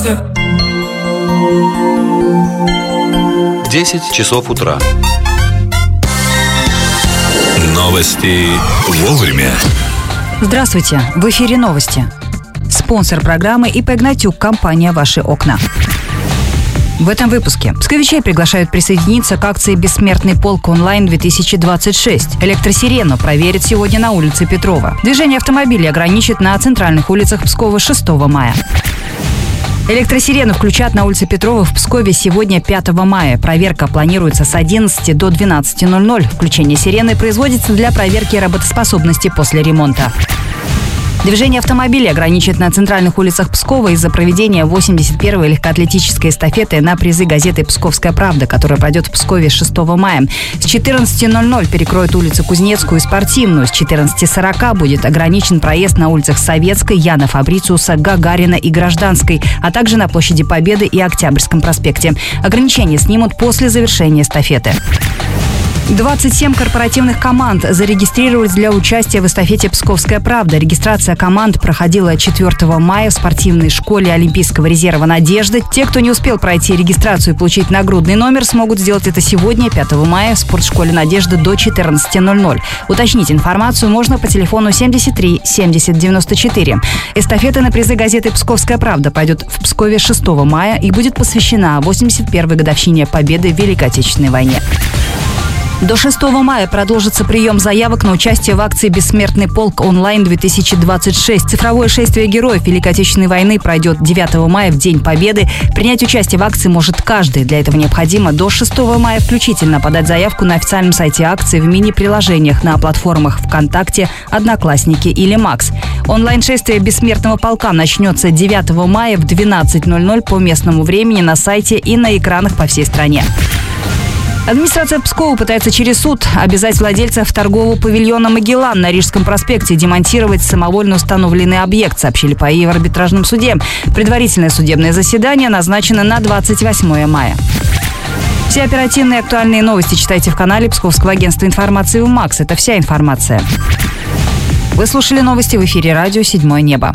10 часов утра. Новости вовремя. Здравствуйте, в эфире новости. Спонсор программы ИП «Гнатюк», компания «Ваши окна». В этом выпуске псковичей приглашают присоединиться к акции «Бессмертный полк онлайн-2026». Электросирену проверят сегодня на улице Петрова. Движение автомобилей ограничат на центральных улицах Пскова 6 мая. Электросирену включат на улице Петрова в Пскове сегодня 5 мая. Проверка планируется с 11 до 12:00. Включение сирены производится для проверки работоспособности после ремонта. Движение автомобилей ограничат на центральных улицах Пскова из-за проведения 81-й легкоатлетической эстафеты на призы газеты «Псковская правда», которая пройдет в Пскове 6 мая. С 14:00 перекроют улицу Кузнецкую и Спортивную. С 14:40 будет ограничен проезд на улицах Советской, Яна Фабрициуса, Гагарина и Гражданской, а также на площади Победы и Октябрьском проспекте. Ограничения снимут после завершения эстафеты. 27 корпоративных команд зарегистрировались для участия в эстафете «Псковская правда». Регистрация команд проходила 4 мая в спортивной школе Олимпийского резерва «Надежда». Те, кто не успел пройти регистрацию и получить нагрудный номер, смогут сделать это сегодня, 5 мая, в спортшколе «Надежда» до 14:00. Уточнить информацию можно по телефону 73 70 94. Эстафета на призы газеты «Псковская правда» пойдет в Пскове 6 мая и будет посвящена 81-й годовщине Победы в Великой Отечественной войне. До 6 мая продолжится прием заявок на участие в акции «Бессмертный полк онлайн-2026». Цифровое шествие героев Великой Отечественной войны пройдет 9 мая в День Победы. Принять участие в акции может каждый. Для этого необходимо до 6 мая включительно подать заявку на официальном сайте акции в мини-приложениях на платформах ВКонтакте, Одноклассники или Макс. Онлайн-шествие «Бессмертного полка» начнется 9 мая в 12:00 по местному времени на сайте и на экранах по всей стране. Администрация Пскова пытается через суд обязать владельцев торгового павильона «Магеллан» на Рижском проспекте демонтировать самовольно установленный объект, сообщили ПАИ в арбитражном суде. Предварительное судебное заседание назначено на 28 мая. Все оперативные и актуальные новости читайте в канале Псковского агентства информации УМАКС. Это вся информация. Вы слушали новости в эфире радио «Седьмое небо».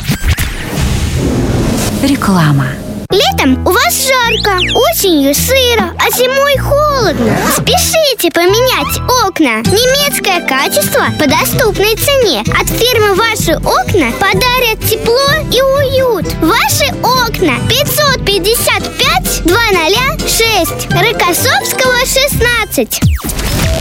Реклама. Летом у вас жарко, осенью сыро, а зимой холодно. Спешите поменять окна. Немецкое качество по доступной цене. От фирмы «Ваши окна» подарят тепло и уют. «Ваши окна» 555 206, Рокоссовского 16.